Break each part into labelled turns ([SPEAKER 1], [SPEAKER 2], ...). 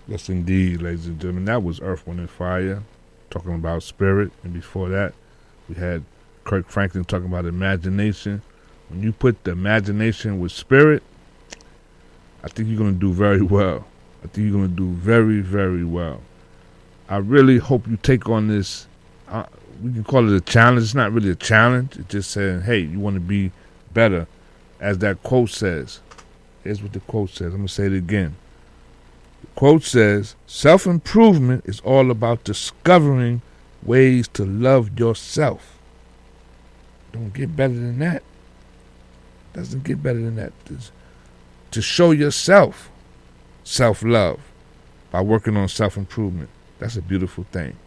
[SPEAKER 1] Yes, indeed, ladies and gentlemen. That was Earth, Wind, and Fire, talking about spirit. And before that, we had Kirk Franklin talking about imagination. When you put the imagination with spirit, I think you're going to do very well. I think you're going to do very, very well. I really hope you take on this. We can call it a challenge. It's not really a challenge. It's just saying, hey, you want to be better. As that quote says. Here's what the quote says. I'm going to say it again. Quote says, self-improvement is all about discovering ways to love yourself. Don't get better than that. Doesn't get better than that. To show yourself self-love by working on self-improvement. That's a beautiful thing.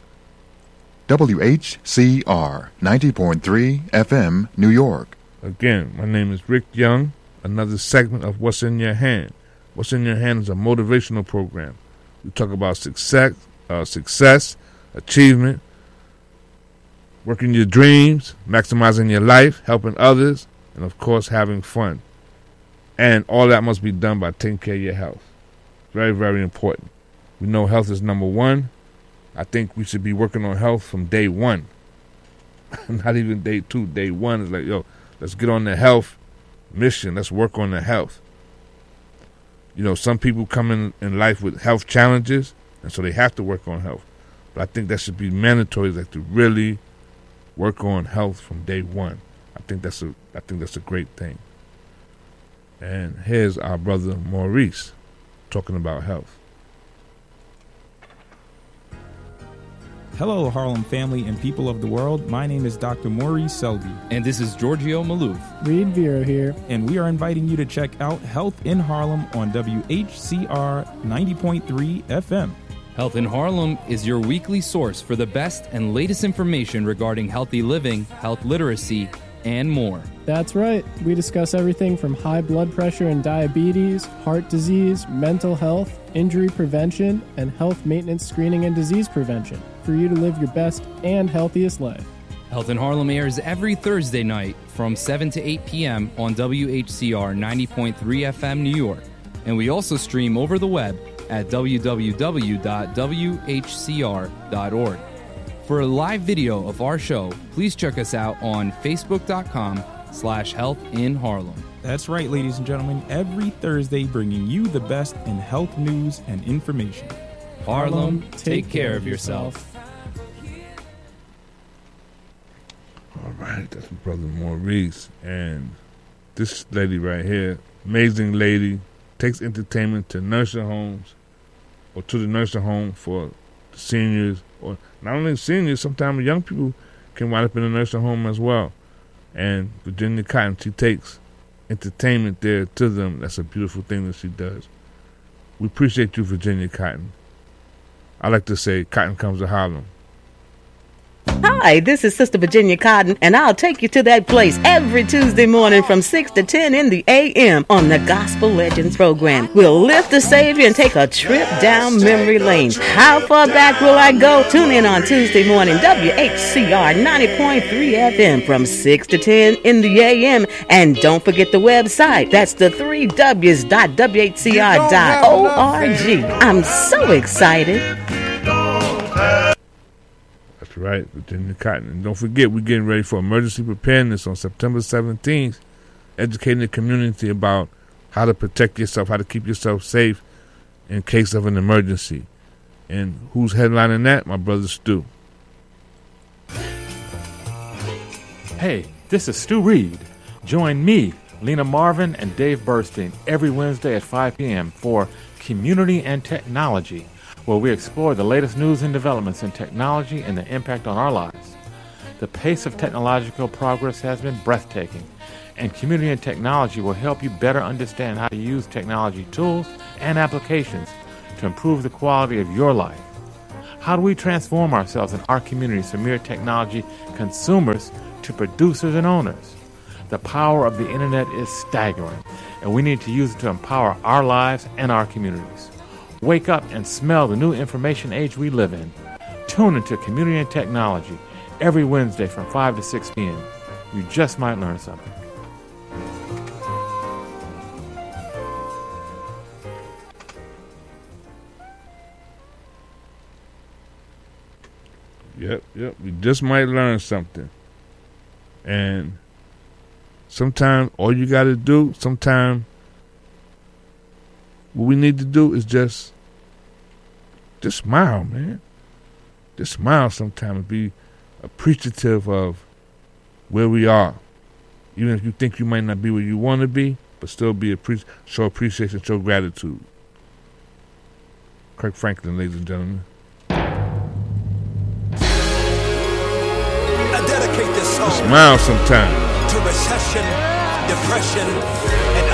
[SPEAKER 2] WHCR 90.3 FM, New York.
[SPEAKER 1] Again, my name is Rick Young. Another segment of What's in Your Hand. What's in Your Hand is a motivational program. We talk about success, achievement, working your dreams, maximizing your life, helping others, and of course having fun. And all that must be done by taking care of your health. Very, very important. We know health is number one. I think we should be working on health from day one. Not even day two. Day one is like, yo, let's get on the health mission. Let's work on the health. You know, some people come in life with health challenges, and so they have to work on health. But I think that should be mandatory, like to really work on health from day one. I think that's a great thing. And here's our brother Maurice talking about health.
[SPEAKER 3] Hello, Harlem family and people of the world. My name is Dr. Maurice Selby.
[SPEAKER 4] And this is Giorgio Malouf.
[SPEAKER 5] Reed Vero here.
[SPEAKER 3] And we are inviting you to check out Health in Harlem on WHCR 90.3 FM.
[SPEAKER 4] Health in Harlem is your weekly source for the best and latest information regarding healthy living, health literacy, and more.
[SPEAKER 5] That's right. We discuss everything from high blood pressure and diabetes, heart disease, mental health, injury prevention, and health maintenance screening and disease prevention for you to live your best and healthiest life.
[SPEAKER 4] Health in Harlem airs every Thursday night from 7 to 8 p.m. on WHCR 90.3 FM New York. And we also stream over the web at www.whcr.org. For a live video of our show, please check us out on facebook.com/healthinharlem.
[SPEAKER 3] That's right, ladies and gentlemen. Every Thursday, bringing you the best in health news and information.
[SPEAKER 4] Harlem, take care of yourself.
[SPEAKER 1] All right, that's my brother Maurice. And this lady right here, amazing lady, takes entertainment to nursing homes or to the nursing home for the seniors, or not only seniors, sometimes young people can wind up in a nursing home as well. And Virginia Cotton, she takes entertainment there to them. That's a beautiful thing that she does. We appreciate you, Virginia Cotton. I like to say, Cotton comes to Harlem.
[SPEAKER 6] Hi, this is Sister Virginia Cotton, and I'll take you to that place every Tuesday morning from 6 to 10 in the a.m. on the Gospel Legends program. We'll lift the Savior and take a trip down memory lane. How far back will I go? Tune in on Tuesday morning, WHCR 90.3 FM from 6 to 10 in the a.m. And don't forget the website. That's the 3Ws.WHCR.org. I'm so excited.
[SPEAKER 1] That's right, Virginia Cotton. And don't forget, we're getting ready for emergency preparedness on September 17th, educating the community about how to protect yourself, how to keep yourself safe in case of an emergency. And who's headlining that? My brother Stu.
[SPEAKER 7] Hey, this is Stu Reed. Join me, Lena Marvin, and Dave Burstein every Wednesday at 5 p.m. for Community and Technology, where we explore the latest news and developments in technology and the impact on our lives. The pace of technological progress has been breathtaking, and Community and Technology will help you better understand how to use technology tools and applications to improve the quality of your life. How do we transform ourselves and our communities from mere technology consumers to producers and owners? The power of the internet is staggering, and we need to use it to empower our lives and our communities. Wake up and smell the new information age we live in. Tune into Community and Technology every Wednesday from 5 to 6 p.m. You just might learn something.
[SPEAKER 1] Yep. We just might learn something. And sometimes all you got to do, sometimes what we need to do is just smile, man. Just smile sometimes and be appreciative of where we are. Even if you think you might not be where you want to be, but still show appreciation, show gratitude. Kirk Franklin, ladies and gentlemen.
[SPEAKER 8] I dedicate this song
[SPEAKER 1] smile sometime
[SPEAKER 8] to recession, depression,